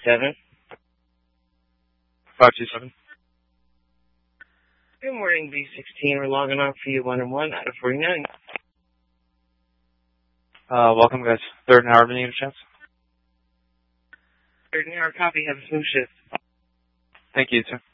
527. 527. Good morning, B16. We're logging off for you 1-1 out of 49. Welcome, guys. Third and hour, any chance? Third and hour copy. Have a smooth shift. Thank you, sir.